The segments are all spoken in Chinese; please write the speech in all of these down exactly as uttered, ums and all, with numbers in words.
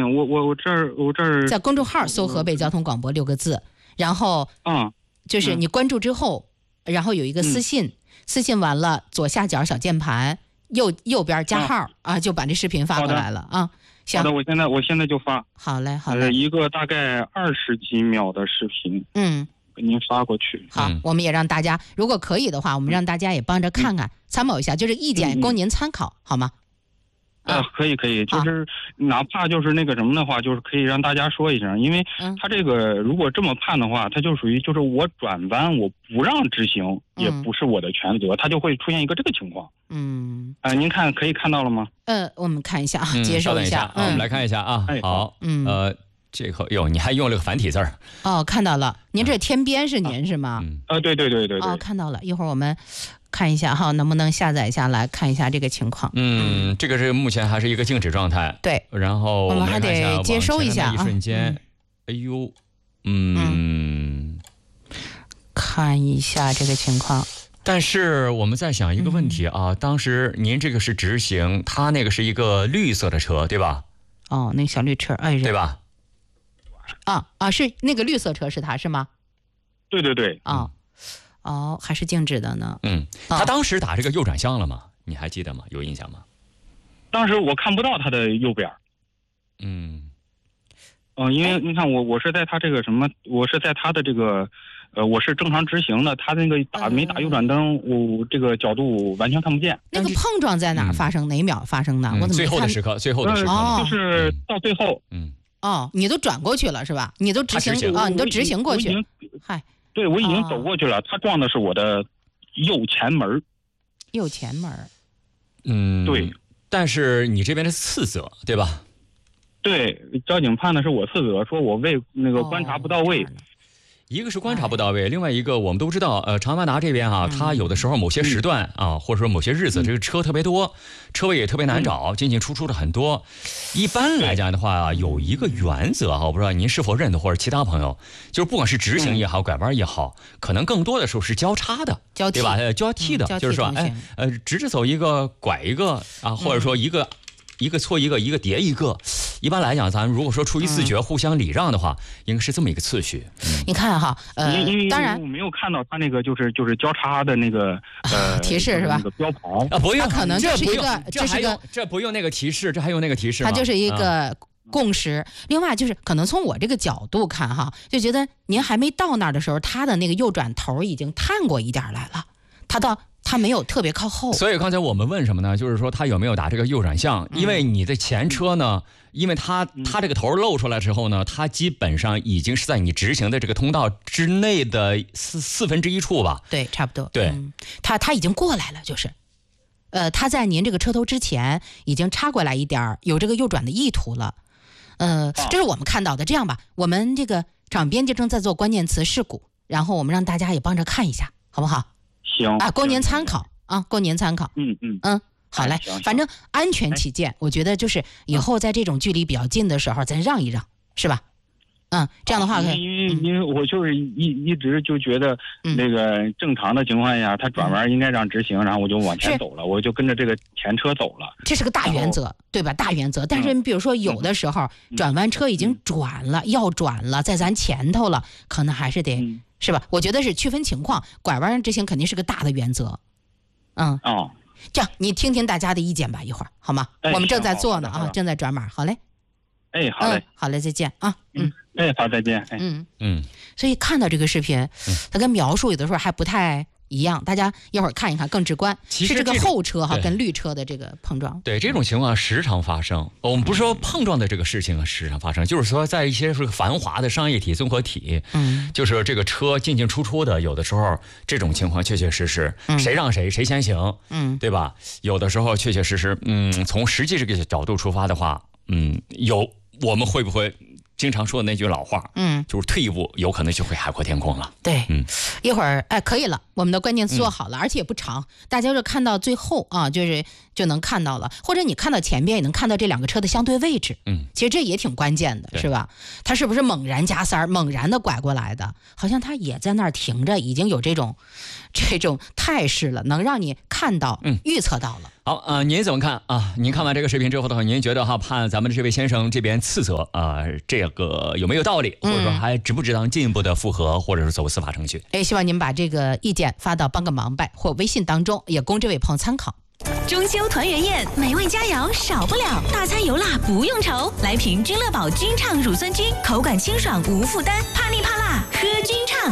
嗯，我我我这儿我这儿在公众号搜河北交通广播六个字，然后啊， 就是你关注之后，然后有一个私信，嗯、私信完了左下角小键盘右右边加号 啊, 啊，就把这视频发过来了啊。 好的，我现在我现在就发。 好嘞，好嘞。 呃，一个大概二十几秒的视频， 嗯， 给您发过去。 好， 嗯、 我们也让大家，如果可以的话，我们让大家也帮着看看，嗯、参谋一下，就是意见供您参考，嗯、好吗？ 啊，可以可以，就是哪怕就是那个什么的话，就是可以让大家说一声，因为他这个如果这么判的话，他就属于就是我转弯我不让执行， 嗯、 也不是我的全责，他就会出现一个这个情况。 嗯， 呃，您看可以看到了吗？ 呃，我们看一下啊， 嗯、 接受一下， 嗯、我们来看一下啊。 哎、 好， 嗯， 呃，这个哟，你还用了个繁体字儿。 哦，看到了，您这天边是您、啊、是吗？ 嗯， 啊，对对对对对。 哦，看到了，一会儿我们。看一下哈，能不能下载下来看一下这个情况？ 嗯，这个是目前还是一个静止状态。 对， 然后我们还得接收一下啊。一瞬间，嗯、哎呦，嗯， 嗯看一下这个情况。 但是我们在想一个问题啊，嗯、当时您这个是直行，他那个是一个绿色的车，对吧？ 哦，那小绿车，哎， 对吧？ 啊啊，是那个绿色车是他是吗？ 对对对。 啊。哦哦，还是静止的呢。 嗯，他当时打这个右转向了吗？你还记得吗？有印象吗？ 当时我看不到他的右边。 嗯， 嗯、呃，因为你看我我是在他这个什么，我是在他的这个，呃，我是正常直行的，他那个打没打右转灯，我这个角度完全看不见。 那个碰撞在哪儿发生？嗯、哪秒发生的？ 嗯、 我怎么最后的时刻？最后的时刻、 呃，就是到最后。 嗯。 哦，你都转过去了是吧？你都直行啊、哦？你都直行过去。嗨。 对，我已经走过去了，哦、他撞的是我的右前门。 右前门。 嗯， 对。 但是你这边是次责，对吧？ 对，交警判的是我次责，说我为那个观察不到位。 哦、 一个是观察不到位，另外一个我们都知道，呃，长安达这边啊， 嗯、 它有的时候某些时段、嗯、啊，或者说某些日子，这个车特别多，车位也特别难找，进进出出的很多。一般来讲的话啊，有一个原则啊，我不知道您是否认同，或者其他朋友，就是不管是直行也好，拐弯也好，可能更多的时候是交叉的， 交替对吧？呃，交替的， 嗯、 就是说，哎，呃，直着走一个，拐一个啊，或者说一个。嗯一个错一个，一个叠一个。一般来讲，咱如果说出于自觉、嗯、互相礼让的话，应该是这么一个次序。 嗯、你看哈，呃，当然我没有看到他那个就是就是交叉的那个呃提示是吧？ 那个标牌啊，不用， 可能这是一个， 这是个， 这不用那个提示，这还用那个提示吗？ 它就是一个共识。啊、另外就是可能从我这个角度看哈，就觉得您还没到那儿的时候，他的那个右转头已经探过一点来了，他到。他没有特别靠后， 所以刚才我们问什么呢？就是说他有没有打这个右转向？因为你的前车呢，因为他他这个头露出来之后呢，他基本上已经是在你直行的这个通道之内的四四分之一处吧？ 对，差不多。 对， 嗯、他他已经过来了，就是，呃，他在您这个车头之前已经插过来一点，有这个右转的意图了。呃，这是我们看到的。这样吧，我们这个场编辑正在做关键词事故，然后我们让大家也帮着看一下，好不好？ 行啊，供您参考啊，供您参考。 嗯嗯嗯，好嘞，反正安全起见，我觉得就是以后在这种距离比较近的时候，咱让一让，是吧？嗯，这样的话可以。 因为因为我就是一一直就觉得那个正常的情况下，他转弯应该让直行，然后我就往前走了，我就跟着这个前车走了。 这是个大原则，对吧？大原则。但是你比如说有的时候转弯车已经转了，要转了，在咱前头了，可能还是得。是吧？我觉得是区分情况，拐弯执行肯定是个大的原则。嗯， 哦， 这样你听听大家的意见吧，一会儿好吗？ 哎、 我们正在做呢啊，正在转码。好嘞， 哎，好嘞、 嗯，好嘞，再见啊。 嗯，哎，好，再见。哎、 嗯嗯， 所以看到这个视频，它跟描述有的时候还不太一样，大家一会儿看一看更直观。 其实是这个后车哈跟绿车的这个碰撞。 对，这种情况时常发生。我们不是说碰撞的这个事情时常发生，就是说在一些是繁华的商业体、综合体， 嗯， 就是这个车进进出出的，有的时候这种情况确确实实，谁让谁谁先行， 嗯， 对吧？有的时候确确实实，嗯，从实际这个角度出发的话，嗯，有我们会不会？经常说的那句老话， 嗯， 就是退一步，有可能就会海阔天空了。 对， 嗯， 一会儿哎，可以了，我们的关键词做好了，嗯、而且也不长，大家就看到最后啊，就是就能看到了，或者你看到前边也能看到这两个车的相对位置。 嗯， 其实这也挺关键的，是吧？他是不是猛然加塞儿，猛然的拐过来的？好像他也在那儿停着，已经有这种这种态势了，能让你看到、 嗯、 预测到了。 好啊、呃，您怎么看啊？您看完这个视频之后的话，您觉得哈，判咱们这位先生这边斥责啊、呃，这个有没有道理，或者说还值不值当进一步的复核，或者是走司法程序？ 哎，希望您把这个意见发到帮个忙拜或微信当中，也供这位朋友参考。 中秋团圆宴，美味佳肴少不了，大餐油辣不用愁，来瓶君乐宝君畅乳酸菌，口感清爽无负担，怕腻怕辣喝君畅。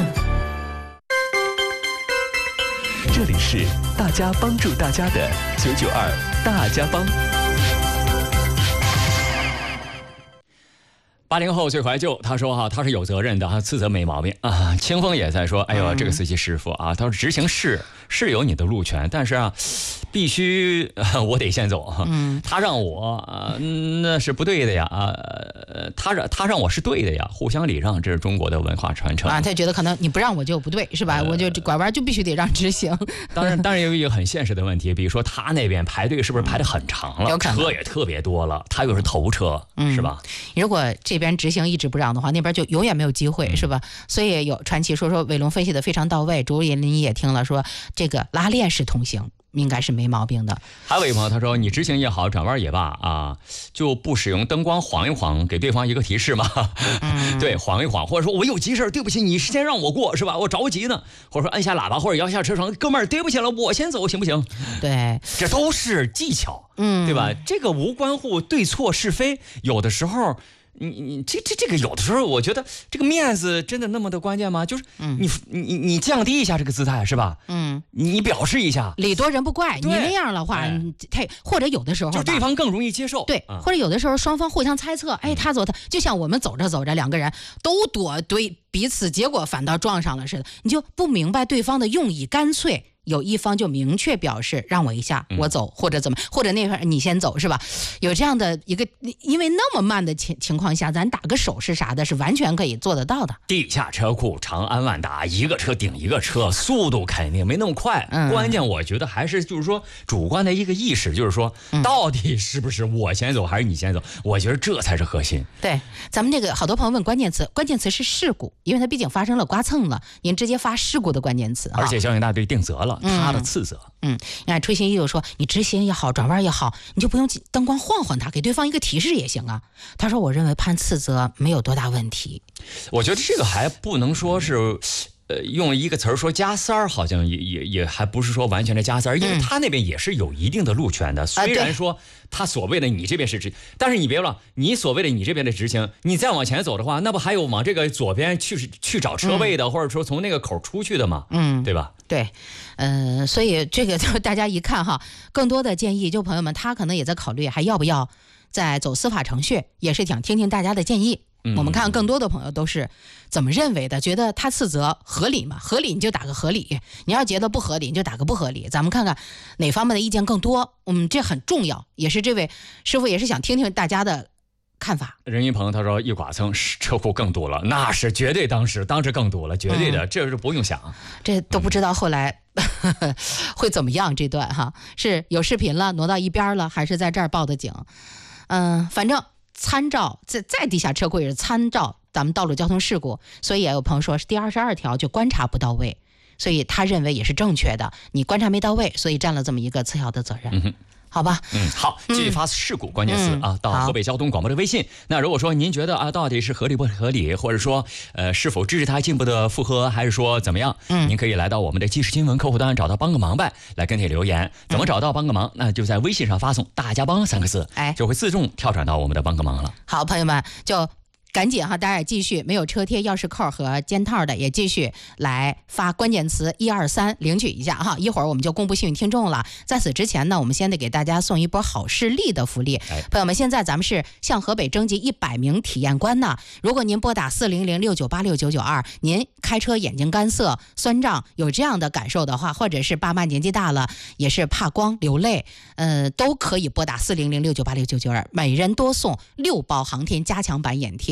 这里是大家帮助大家的九九二大家帮。 八零后最怀旧，他说哈，他是有责任的，他斥责没毛病啊。清风也在说，哎呦，这个司机师傅啊，他说执行是是有你的路权，但是啊，必须、呃、我得先走。嗯，他让我、呃、那是不对的呀啊、呃，他让他让我是对的呀，互相礼让，这是中国的文化传承啊。他觉得可能你不让我就不对，是吧？呃、我就拐弯就必须得让执行。 当然，当然有一个很现实的问题，比如说他那边排队是不是排得很长了？嗯、车也特别多了，他又是头车，嗯、是吧？ 如果这边执行一直不让的话，那边就永远没有机会，是吧？所以有传奇说说伟龙分析的非常到位，朱林也听了说这个拉链式通行应该是没毛病的。 还有一位朋友他说，你直行也好，转弯也罢啊，就不使用灯光晃一晃，给对方一个提示吗？嗯、对，晃一晃，或者说我有急事，对不起，你先让我过，是吧？我着急呢，或者说按下喇叭或者摇下车窗，哥们儿，对不起了，我先走，行不行？ 对， 这都是技巧，嗯，对吧？这个无关乎对错是非，有的时候。你你这这这个有的时候，我觉得这个面子真的那么的关键吗？就是你、嗯、你你降低一下这个姿态是吧？嗯，你表示一下， 礼多人不怪。你那样的话，哎、他或者有的时候就对方更容易接受。 对，嗯、或者有的时候双方互相猜测，哎，他走他，就像我们走着走着，两个人都躲对彼此，结果反倒撞上了似的，你就不明白对方的用意，干脆。有一方就明确表示让我一下，我走，或者怎么，或者那会儿你先走，是吧？有这样的一个，因为那么慢的情情况下，咱打个手势啥的，是完全可以做得到的。 地下车库长安万达，一个车顶一个车，速度肯定没那么快。嗯、关键我觉得还是就是说主观的一个意识，就是说到底是不是我先走还是你先走？我觉得这才是核心。 对，咱们这个好多朋友问关键词，关键词是事故，因为它毕竟发生了刮蹭了，您直接发事故的关键词， 而且交警大队定责了。他的斥责， 嗯，你看吹心就说，你直行也好，转弯也好，你就不用灯光晃晃他，给对方一个提示也行啊。他说，我认为判斥责没有多大问题。 我觉得这个还不能说是，呃，用一个词儿说加塞儿，好像也也也还不是说完全的加塞儿，因为他那边也是有一定的路权的。嗯、虽然说他所谓的你这边是直，但是你别忘了，你所谓的你这边的直行，你再往前走的话，那不还有往这个左边去去找车位的，嗯、或者说从那个口出去的嘛，嗯，对吧？ 对，嗯、呃，所以这个就大家一看哈，更多的建议，就朋友们他可能也在考虑还要不要再走司法程序，也是想听听大家的建议。嗯、我们看更多的朋友都是怎么认为的，觉得他斥责合理嘛？合理你就打个合理，你要觉得不合理你就打个不合理。咱们看看哪方面的意见更多，嗯，这很重要，也是这位师傅也是想听听大家的看法。 任一鹏他说一剐蹭车库更堵了，那是绝对当时当时更堵了，绝对的，嗯、这是不用想， 这都不知道后来、嗯、会怎么样。这段哈是有视频了，挪到一边了，还是在这儿报的警？嗯、呃，反正参照在在地下车库也是参照咱们道路交通事故，所以也有朋友说是第二十二条就观察不到位，所以他认为也是正确的，你观察没到位，所以占了这么一个次要的责任。嗯好吧， 嗯，好，继续发事故关键词、嗯、啊，到河北交通广播的微信。那如果说您觉得啊，到底是合理不合理，或者说呃，是否支持他进一步的复核，还是说怎么样？嗯，您可以来到我们的即时新闻客户端，找到帮个忙呗，来跟帖留言。怎么找到帮个忙？那就在微信上发送“大家帮”三个字，哎，就会自动跳转到我们的帮个忙了。 好，朋友们就。赶紧哈，大家也继续没有车贴、钥匙扣和肩套的，也继续来发关键词一二三领取一下哈。一会儿我们就公布幸运听众了。在此之前呢，我们先得给大家送一波好视力的福利。哎、朋友们，现在咱们是向河北征集一百名体验官呢。如果您拨打四零零六九八六九九二，您开车眼睛干涩、酸胀有这样的感受的话，或者是爸妈年纪大了也是怕光流泪，呃，都可以拨打四零零六九八六九九二，每人多送六包航天加强版眼贴。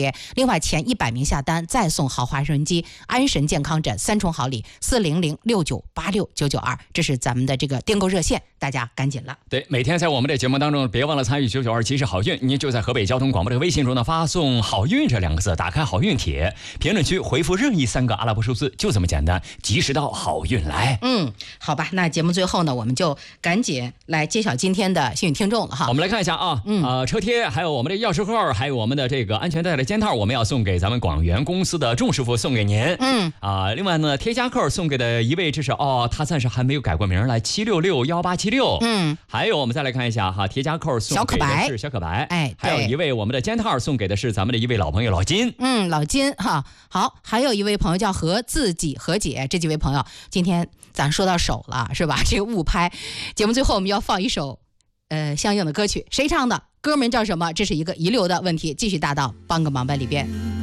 节。另外前一百名下单再送豪华收音机、安神健康枕三重好礼，四零零六九八六九九二，这是咱们的这个订购热线，大家赶紧了。 对，每天在我们的节目当中，别忘了参与九九二即时好运，您就在河北交通广播这个微信中呢发送好运这两个字，打开好运帖，评论区回复任意三个阿拉伯数字，就这么简单，及时到好运来。 嗯，好吧，那节目最后呢，我们就赶紧来揭晓今天的幸运听众了哈。 我们来看一下啊，嗯，呃，车贴，还有我们的钥匙扣，还有我们的这个安全带的肩套，我们要送给咱们广元公司的仲师傅，送给您。 嗯， 啊、呃，另外呢，贴夹扣送给的一位，这是哦，他暂时还没有改过名来，七六六幺八七六。 嗯， 还有我们再来看一下哈，贴夹扣送给的是小可白， 哎， 还有一位我们的肩套送给的是咱们的一位老朋友老金。 嗯，老金哈，好，还有一位朋友叫和自己和解，这几位朋友今天咱说到手了是吧？这个误拍，节目最后我们要放一首呃相应的歌曲，谁唱的？歌名叫什么？这是一个遗留的问题，继续大到帮个忙呗里边。